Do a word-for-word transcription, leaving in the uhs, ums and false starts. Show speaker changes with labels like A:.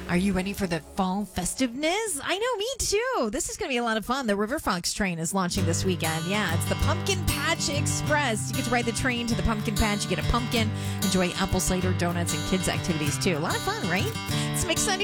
A: Are you ready for the fall festiveness? I know, me too. This is going to be a lot of fun. The River Fox train is launching this weekend. Yeah, it's the Pumpkin Patch Express. You get to ride the train to the Pumpkin Patch. You get a pumpkin, enjoy apple cider donuts and kids' activities too. A lot of fun, right? Some exciting